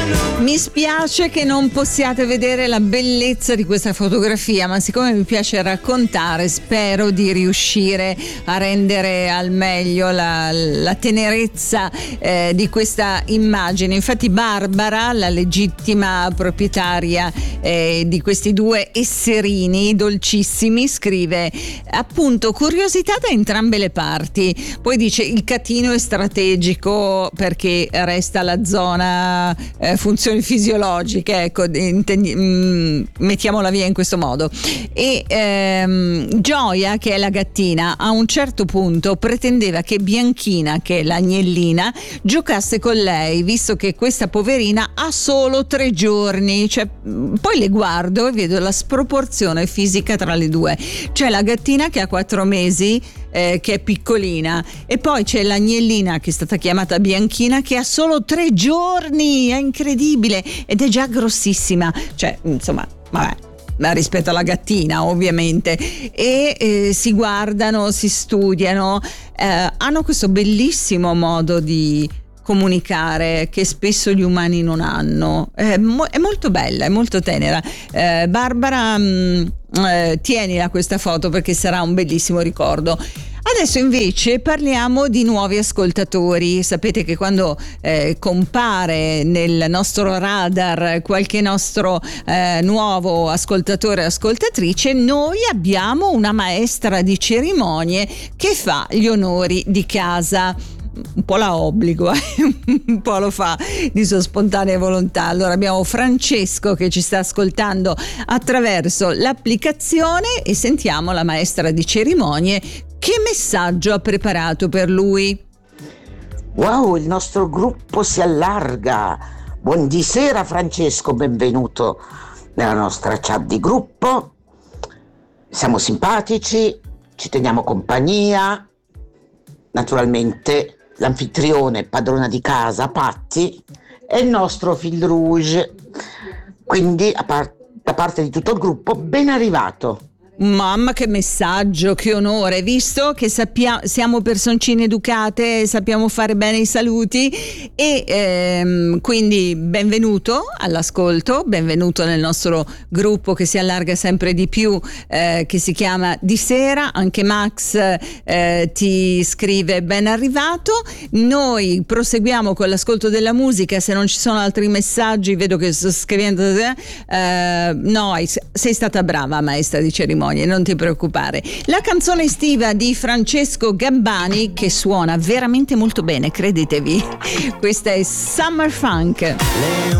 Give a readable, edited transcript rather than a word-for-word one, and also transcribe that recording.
Mi spiace che non possiate vedere la bellezza di questa fotografia, ma siccome mi piace raccontare, spero di riuscire a rendere al meglio la tenerezza di questa immagine. Infatti Barbara, la legittima proprietaria di questi due esserini dolcissimi, scrive appunto curiosità da entrambe le parti. Poi dice il catino è strategico perché resta la zona funzionale fisiologiche, ecco, mettiamola via in questo modo. E Gioia, che è la gattina, a un certo punto pretendeva che Bianchina, che è l'agnellina, giocasse con lei, visto che questa poverina ha solo 3 giorni. Cioè, poi le guardo e vedo la sproporzione fisica tra le due. C'è la gattina che ha 4 mesi, che è piccolina, e poi c'è l'agnellina che è stata chiamata Bianchina che ha solo 3 giorni, è incredibile, ed è già grossissima, cioè insomma vabbè, rispetto alla gattina ovviamente, e si guardano, si studiano, hanno questo bellissimo modo di comunicare che spesso gli umani non hanno. È molto bella, è molto tenera. Barbara, tienila questa foto perché sarà un bellissimo ricordo. Adesso invece parliamo di nuovi ascoltatori. Sapete che quando compare nel nostro radar qualche nostro nuovo ascoltatore o ascoltatrice, noi abbiamo una maestra di cerimonie che fa gli onori di casa. Un po' la obbligo, un po' lo fa di sua spontanea volontà. Allora abbiamo Francesco che ci sta ascoltando attraverso l'applicazione e sentiamo la maestra di cerimonie che messaggio ha preparato per lui. Wow, il nostro gruppo si allarga. Buonasera Francesco, benvenuto nella nostra chat di gruppo. Siamo simpatici, ci teniamo compagnia. Naturalmente l'anfitrione, padrona di casa, Patti, è il nostro fil rouge. Quindi da parte di tutto il gruppo, ben arrivato. Mamma, che messaggio, che onore, visto che siamo personcine educate, sappiamo fare bene i saluti e quindi benvenuto all'ascolto, benvenuto nel nostro gruppo che si allarga sempre di più, che si chiama Di Sera. Anche Max ti scrive ben arrivato. Noi proseguiamo con l'ascolto della musica, se non ci sono altri messaggi, vedo che sto scrivendo, no, sei stata brava maestra di cerimonia, non ti preoccupare. La canzone estiva di Francesco Gabbani che suona veramente molto bene, credetevi. Questa è Summer Funk.